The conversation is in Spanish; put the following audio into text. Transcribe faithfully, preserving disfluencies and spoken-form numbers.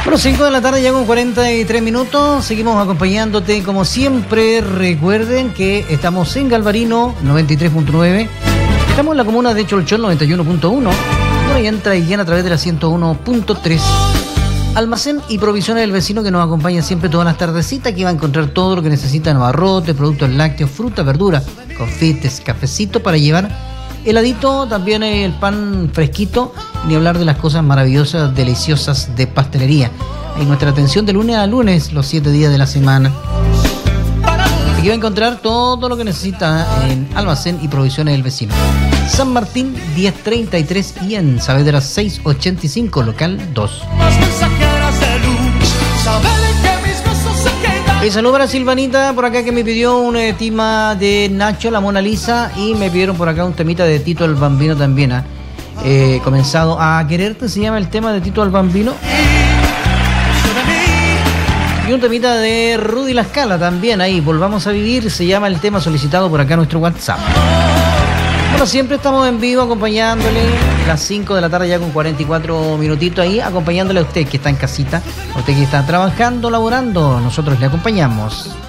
Bueno, cinco de la tarde ya con cuarenta y tres minutos. Seguimos acompañándote como siempre. Recuerden que estamos en Galvarino noventa y tres punto nueve. Estamos en la comuna de Cholchón noventa y uno punto uno. Bueno, y entra y llena a través de la ciento uno punto tres. Almacén y provisiones del vecino, que nos acompaña siempre todas las tardecitas. Aquí va a encontrar todo lo que necesita: abarrotes, productos lácteos, fruta, verdura, confites, cafecito para llevar, heladito, también el pan fresquito, ni hablar de las cosas maravillosas, deliciosas de pastelería. Hay nuestra atención de lunes a lunes, los siete días de la semana. Aquí va a encontrar todo lo que necesita en Almacén y provisiones del vecino. San Martín diez treinta y tres y en Saavedra seiscientos ochenta y cinco, local dos. Y saludo para Silvanita por acá, que me pidió un eh, tema de Nacho, la Mona Lisa, y me pidieron por acá un temita de Tito el Bambino también. ¿eh? Eh, comenzado a quererte, se llama el tema de Tito el Bambino. Y un temita de Rudy La Scala también, ahí, Volvamos a Vivir, se llama el tema, solicitado por acá en nuestro WhatsApp. Bueno, siempre estamos en vivo acompañándole, las cinco de la tarde ya con cuarenta y cuatro minutitos ahí, acompañándole a usted que está en casita, a usted que está trabajando, laborando, nosotros le acompañamos.